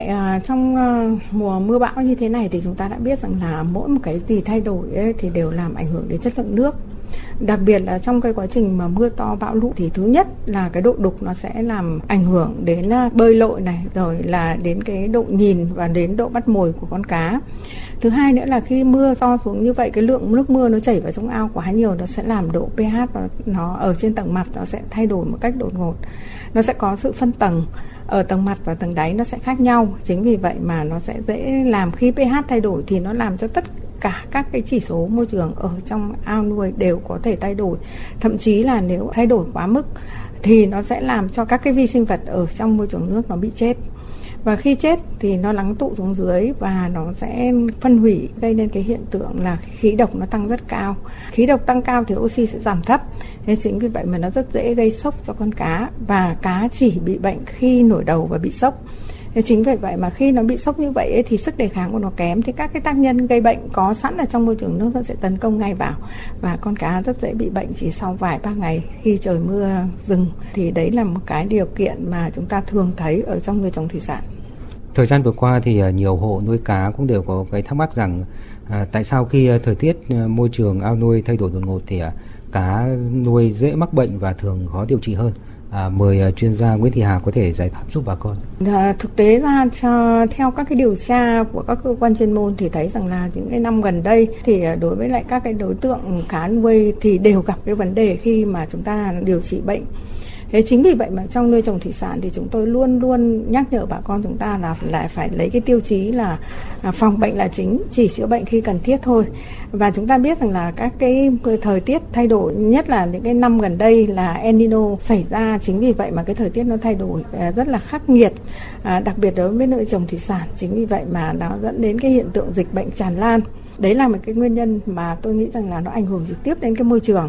Trong mùa mưa bão như thế này thì chúng ta đã biết rằng là mỗi một cái gì thay đổi ấy, thì đều làm ảnh hưởng đến chất lượng nước. Đặc biệt là trong cái quá trình mà mưa to bão lũ thì thứ nhất là cái độ đục nó sẽ làm ảnh hưởng đến bơi lội này, rồi là đến cái độ nhìn và đến độ bắt mồi của con cá. Thứ hai nữa là khi mưa to xuống như vậy, cái lượng nước mưa nó chảy vào trong ao quá nhiều, nó sẽ làm độ pH và nó ở trên tầng mặt nó sẽ thay đổi một cách đột ngột. Nó sẽ có sự phân tầng ở tầng mặt và tầng đáy nó sẽ khác nhau. Chính vì vậy mà nó sẽ dễ làm khi pH thay đổi thì nó làm cho tất cả các cái chỉ số môi trường ở trong ao nuôi đều có thể thay đổi. Thậm chí là nếu thay đổi quá mức thì nó sẽ làm cho các cái vi sinh vật ở trong môi trường nước nó bị chết. Và khi chết thì nó lắng tụ xuống dưới và nó sẽ phân hủy, gây nên cái hiện tượng là khí độc nó tăng rất cao. Khí độc tăng cao thì oxy sẽ giảm thấp. Nên chính vì vậy mà nó rất dễ gây sốc cho con cá, và cá chỉ bị bệnh khi nổi đầu và bị sốc. Chính vì vậy mà khi nó bị sốc như vậy ấy, thì sức đề kháng của nó kém, thì các cái tác nhân gây bệnh có sẵn ở trong môi trường nước nó sẽ tấn công ngay vào, và con cá rất dễ bị bệnh chỉ sau vài ba ngày khi trời mưa dừng. Thì đấy là một cái điều kiện mà chúng ta thường thấy ở trong nuôi trồng thủy sản. Thời gian vừa qua thì nhiều hộ nuôi cá cũng đều có cái thắc mắc rằng tại sao khi thời tiết môi trường ao nuôi thay đổi đột ngột thì cá nuôi dễ mắc bệnh và thường khó điều trị hơn. Mời chuyên gia Nguyễn Thị Hà có thể giải đáp giúp bà con. Thực tế ra theo các cái điều tra của các cơ quan chuyên môn thì thấy rằng là những cái năm gần đây thì đối với lại các cái đối tượng cá nuôi thì đều gặp cái vấn đề khi mà chúng ta điều trị bệnh. Thế chính vì vậy mà trong nuôi trồng thủy sản thì chúng tôi luôn luôn nhắc nhở bà con chúng ta là lại phải lấy cái tiêu chí là phòng bệnh là chính, chỉ chữa bệnh khi cần thiết thôi. Và chúng ta biết rằng là các cái thời tiết thay đổi, nhất là những cái năm gần đây là El Nino xảy ra, chính vì vậy mà cái thời tiết nó thay đổi rất là khắc nghiệt, đặc biệt đối với nuôi trồng thủy sản. Chính vì vậy mà nó dẫn đến cái hiện tượng dịch bệnh tràn lan. Đấy là một cái nguyên nhân mà tôi nghĩ rằng là nó ảnh hưởng trực tiếp đến cái môi trường.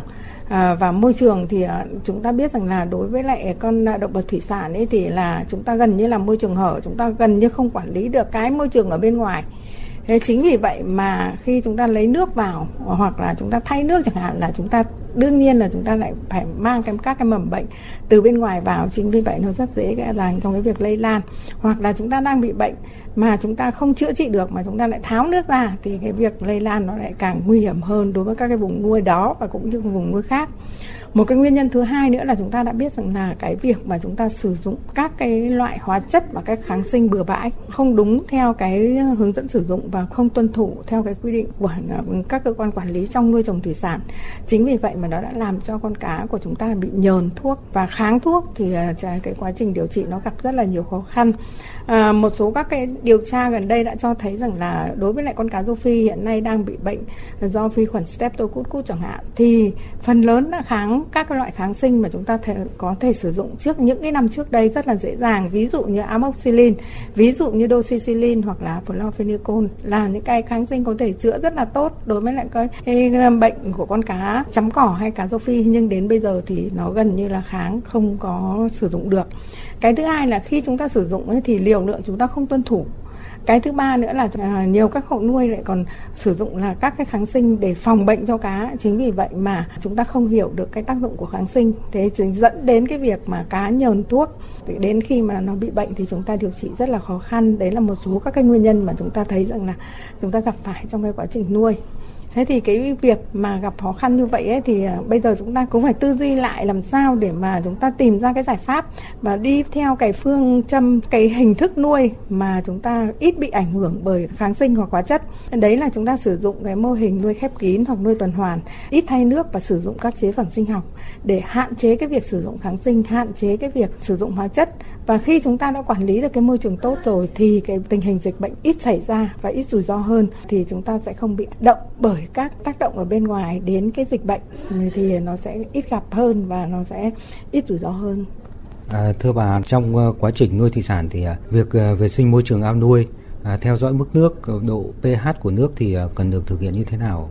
Và môi trường thì chúng ta biết rằng là đối với lại con động vật thủy sản ấy thì là chúng ta gần như là môi trường hở, chúng ta gần như không quản lý được cái môi trường ở bên ngoài. Thế chính vì vậy mà khi chúng ta lấy nước vào hoặc là chúng ta thay nước chẳng hạn, là chúng ta đương nhiên là chúng ta lại phải mang các cái mầm bệnh từ bên ngoài vào. Chính vì vậy nó rất dễ dàng trong cái việc lây lan. Hoặc là chúng ta đang bị bệnh mà chúng ta không chữa trị được mà chúng ta lại tháo nước ra thì cái việc lây lan nó lại càng nguy hiểm hơn đối với các cái vùng nuôi đó và cũng như vùng nuôi khác. Một cái nguyên nhân thứ hai nữa là chúng ta đã biết rằng là cái việc mà chúng ta sử dụng các cái loại hóa chất và các kháng sinh bừa bãi không đúng theo cái hướng dẫn sử dụng và không tuân thủ theo cái quy định của các cơ quan quản lý trong nuôi trồng thủy sản. Chính vì vậy mà nó đã làm cho con cá của chúng ta bị nhờn thuốc và kháng thuốc, thì cái quá trình điều trị nó gặp rất là nhiều khó khăn. Một số các cái điều tra gần đây đã cho thấy rằng là đối với lại con cá rô phi hiện nay đang bị bệnh do vi khuẩn Streptococcus chẳng hạn, thì phần lớn là kháng các cái loại kháng sinh mà chúng ta có thể sử dụng trước những cái năm trước đây rất là dễ dàng, ví dụ như amoxicillin, ví dụ như doxycycline hoặc là chlorphenicol, là những cái kháng sinh có thể chữa rất là tốt đối với lại cái bệnh của con cá chấm cỏ hay cá rô phi, nhưng đến bây giờ thì nó gần như là kháng không có sử dụng được. Cái thứ hai là khi chúng ta sử dụng ấy thì liều lượng chúng ta không tuân thủ. Cái thứ ba nữa là nhiều các hộ nuôi lại còn sử dụng là các cái kháng sinh để phòng bệnh cho cá. Chính vì vậy mà chúng ta không hiểu được cái tác dụng của kháng sinh, thế dẫn đến cái việc mà cá nhờn thuốc. Đến khi mà nó bị bệnh thì chúng ta điều trị rất là khó khăn. Đấy là một số các cái nguyên nhân mà chúng ta thấy rằng là chúng ta gặp phải trong cái quá trình nuôi. Thế thì cái việc mà gặp khó khăn như vậy ấy, thì bây giờ chúng ta cũng phải tư duy lại làm sao để mà chúng ta tìm ra cái giải pháp và đi theo cái phương châm, cái hình thức nuôi mà chúng ta ít bị ảnh hưởng bởi kháng sinh hoặc hóa chất. Đấy là chúng ta sử dụng cái mô hình nuôi khép kín hoặc nuôi tuần hoàn, ít thay nước và sử dụng các chế phẩm sinh học để hạn chế cái việc sử dụng kháng sinh, hạn chế cái việc sử dụng hóa chất. Và khi chúng ta đã quản lý được cái môi trường tốt rồi thì cái tình hình dịch bệnh ít xảy ra và ít rủi ro hơn, thì chúng ta sẽ không bị động bởi các tác động ở bên ngoài đến cái dịch bệnh, thì nó sẽ ít gặp hơn và nó sẽ ít rủi ro hơn. Thưa bà, trong quá trình nuôi thủy sản thì việc vệ sinh môi trường ao nuôi, theo dõi mức nước, độ pH của nước thì cần được thực hiện như thế nào?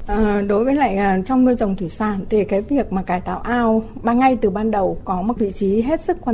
Đối với lại trong nuôi trồng thủy sản thì cái việc mà cải tạo ao ngay từ ban đầu có một vị trí hết sức quan trọng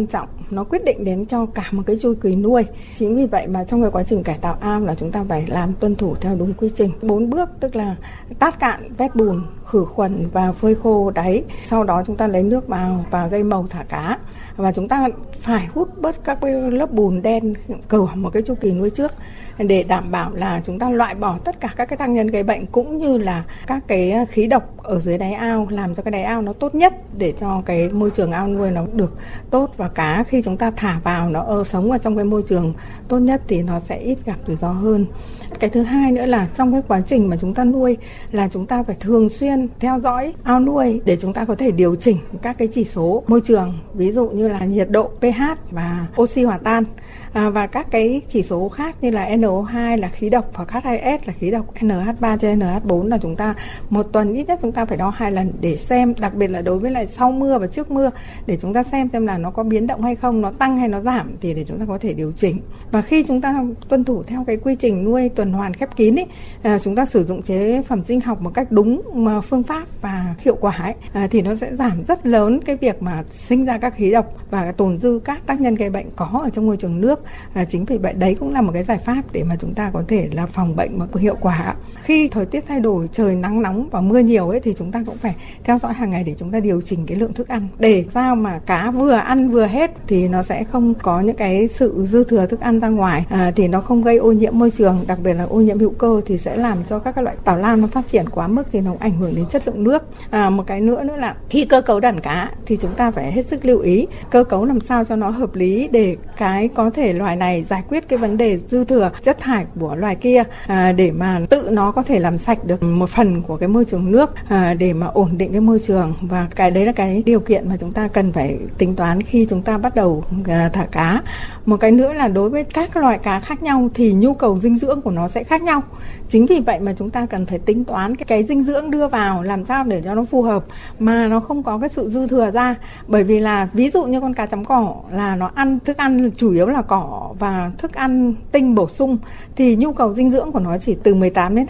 nó quyết định đến cho cả một cái chu kỳ nuôi. Chính vì vậy mà trong cái quá trình cải tạo ao là chúng ta phải làm tuân thủ theo đúng quy trình 4 bước, tức là tát cạn, vét bùn, khử khuẩn và phơi khô đáy. Sau đó chúng ta lấy nước vào và gây màu thả cá. Và chúng ta phải hút bớt các cái lớp bùn đen của một cái chu kỳ nuôi trước để đảm bảo là chúng ta loại bỏ tất cả các cái tác nhân gây bệnh cũng như là các cái khí độc ở dưới đáy ao, làm cho cái đáy ao nó tốt nhất để cho cái môi trường ao nuôi nó được tốt, và cá khi chúng ta thả vào nó sống ở trong cái môi trường tốt nhất thì nó sẽ ít gặp rủi ro hơn. Cái thứ hai nữa là trong cái quá trình mà chúng ta nuôi là chúng ta phải thường xuyên theo dõi ao nuôi để chúng ta có thể điều chỉnh các cái chỉ số môi trường, ví dụ như là nhiệt độ, pH và oxy hòa tan, và các cái chỉ số khác như là NO2 là khí độc và H2S là khí độc, NH3 trên NH4 là chúng ta một tuần ít nhất chúng ta phải đo 2 lần để xem, đặc biệt là đối với lại sau mưa và trước mưa, để chúng ta xem là nó có biến động hay không, nó tăng hay nó giảm thì để chúng ta có thể điều chỉnh. Và khi chúng ta tuân thủ theo cái quy trình nuôi tuần hoàn khép kín chúng ta sử dụng chế phẩm sinh học một cách đúng phương pháp và hiệu quả thì nó sẽ giảm rất lớn cái việc mà sinh ra các khí độc và tồn dư các tác nhân gây bệnh có ở trong môi trường nước. Chính vì vậy đấy cũng là một cái giải pháp để mà chúng ta có thể là phòng bệnh mà có hiệu quả. Khi thời tiết thay đổi, trời nắng nóng và mưa nhiều thì chúng ta cũng phải theo dõi hàng ngày để chúng ta điều chỉnh cái lượng thức ăn để sao mà cá vừa ăn vừa hết thì nó sẽ không có những cái sự dư thừa thức ăn ra ngoài, thì nó không gây ô nhiễm môi trường, đặc biệt là ô nhiễm hữu cơ thì sẽ làm cho các loại tảo lam nó phát triển quá mức thì nó ảnh hưởng đến chất lượng nước. Một cái nữa là khi cơ cấu đàn cá thì chúng ta phải hết sức lưu ý cơ cấu làm sao cho nó hợp lý để cái có thể loài này giải quyết cái vấn đề dư thừa chất thải của loài kia, để mà tự nó có thể làm sạch được một phần của cái môi trường nước, để mà ổn định cái môi trường. Và cái đấy là cái điều kiện mà chúng ta cần phải tính toán khi chúng ta bắt đầu thả cá. Một cái nữa là đối với các loài cá khác nhau thì nhu cầu dinh dưỡng của nó sẽ khác nhau. Chính vì vậy mà chúng ta cần phải tính toán cái dinh dưỡng đưa vào làm sao để cho nó phù hợp mà nó không có cái sự dư thừa ra. Bởi vì là ví dụ như con cá chấm cỏ là nó ăn thức ăn chủ yếu là cỏ và thức ăn tinh bổ sung thì nhu cầu dinh dưỡng của nó chỉ từ 18 đến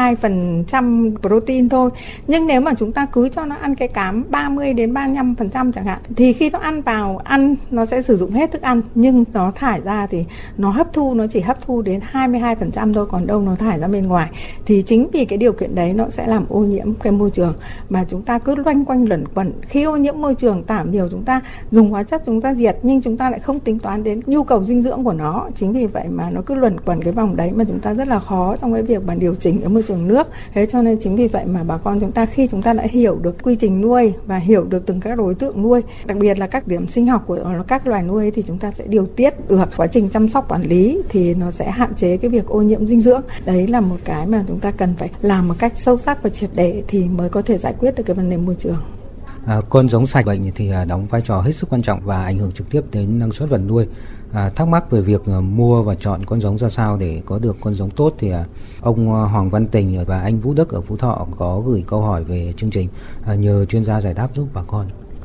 22% protein thôi. Nhưng nếu mà chúng ta cứ cho nó ăn cái cám 30 đến 35% chẳng hạn thì khi nó ăn nó sẽ sử dụng hết thức ăn, nhưng nó thải ra thì nó chỉ hấp thu đến 22% thôi, còn đâu nó thải ra bên ngoài. Thì chính vì cái điều kiện đấy nó sẽ làm ô nhiễm cái môi trường mà chúng ta cứ loanh quanh luẩn quẩn. Khi ô nhiễm môi trường giảm nhiều chúng ta dùng hóa chất chúng ta diệt, nhưng chúng ta lại không tính toán đến nhu cầu dinh dưỡng của nó. Chính vì vậy mà nó cứ luẩn quẩn cái vòng đấy mà chúng ta rất là khó trong cái việc mà điều chỉnh cái môi trường nước. Thế cho nên chính vì vậy mà bà con chúng ta khi chúng ta đã hiểu được quy trình nuôi và hiểu được từng các đối tượng nuôi, đặc biệt là các điểm sinh học của các loài nuôi, thì chúng ta sẽ điều tiết được quá trình chăm sóc quản lý thì nó sẽ hạn chế cái việc ô nhiễm dinh dưỡng. Đấy là một cái mà chúng ta cần phải làm một cách sâu sắc và triệt để thì mới có thể giải quyết được cái vấn đề môi trường. Con giống sạch bệnh thì đóng vai trò hết sức quan trọng và ảnh hưởng trực tiếp đến năng suất vật nuôi. Thắc mắc về việc mua và chọn con giống ra sao để có được con giống tốt thì ông Hoàng Văn Tình và anh Vũ Đức ở Phú Thọ có gửi câu hỏi về chương trình, nhờ chuyên gia giải đáp giúp bà con.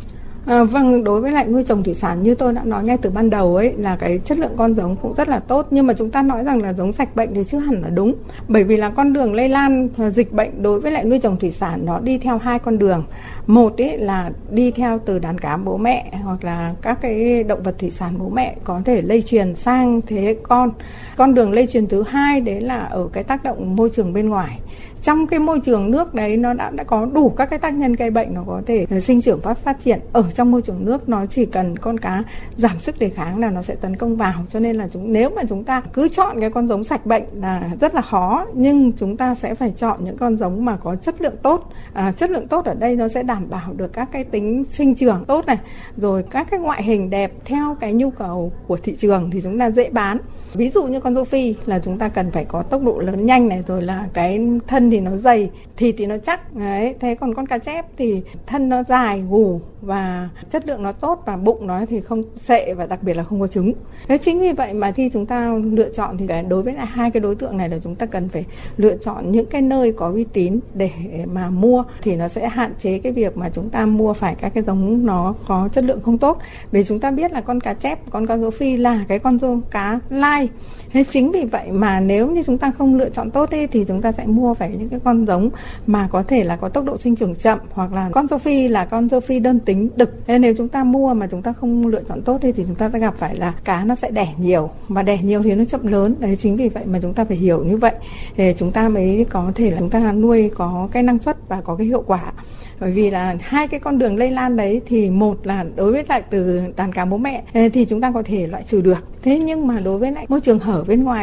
Vâng, đối với lại nuôi trồng thủy sản như tôi đã nói ngay từ ban đầu là cái chất lượng con giống cũng rất là tốt, nhưng mà chúng ta nói rằng là giống sạch bệnh thì chưa hẳn là đúng, bởi vì là con đường lây lan dịch bệnh đối với lại nuôi trồng thủy sản nó đi theo hai con đường. Một là đi theo từ đàn cá bố mẹ hoặc là các cái động vật thủy sản bố mẹ có thể lây truyền sang thế hệ con. Con đường lây truyền thứ hai đấy là ở cái tác động môi trường bên ngoài. Trong cái môi trường nước đấy nó đã có đủ các cái tác nhân gây bệnh, nó có thể sinh trưởng phát triển ở trong môi trường nước, nó chỉ cần con cá giảm sức đề kháng là nó sẽ tấn công vào. Cho nên là nếu mà chúng ta cứ chọn cái con giống sạch bệnh là rất là khó, nhưng chúng ta sẽ phải chọn những con giống mà có chất lượng tốt. Chất lượng tốt ở đây nó sẽ đảm bảo được các cái tính sinh trưởng tốt này, rồi các cái ngoại hình đẹp theo cái nhu cầu của thị trường thì chúng ta dễ bán. Ví dụ như con rô phi là chúng ta cần phải có tốc độ lớn nhanh này, rồi là cái thân thì nó dày, thịt thì nó chắc đấy. Thế còn con cá chép thì thân nó dài, gù và chất lượng nó tốt, và bụng nó thì không sệ và đặc biệt là không có trứng. Thế chính vì vậy mà khi chúng ta lựa chọn thì đối với lại hai cái đối tượng này là chúng ta cần phải lựa chọn những cái nơi có uy tín để mà mua, thì nó sẽ hạn chế cái việc mà chúng ta mua phải các cái giống nó có chất lượng không tốt. Vì chúng ta biết là con cá chép, con rô phi là cái con cá lai. Thế chính vì vậy mà nếu như chúng ta không lựa chọn tốt thì chúng ta sẽ mua phải những những cái con giống mà có thể là có tốc độ sinh trưởng chậm, hoặc là con châu Phi là con châu Phi đơn tính đực. Nên nếu chúng ta mua mà chúng ta không lựa chọn tốt thì chúng ta sẽ gặp phải là cá nó sẽ đẻ nhiều, mà đẻ nhiều thì nó chậm lớn. Đấy, chính vì vậy mà chúng ta phải hiểu như vậy để chúng ta mới có thể là chúng ta nuôi có cái năng suất và có cái hiệu quả. Bởi vì là hai cái con đường lây lan đấy thì một là đối với lại từ đàn cá bố mẹ thì chúng ta có thể loại trừ được. Thế nhưng mà đối với lại môi trường hở bên ngoài